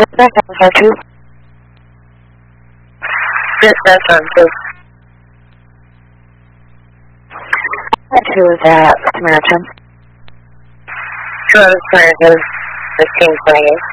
Back up, how to? This restaurant, please. Who is that? Samaritan. 2 hours prior to 15:28.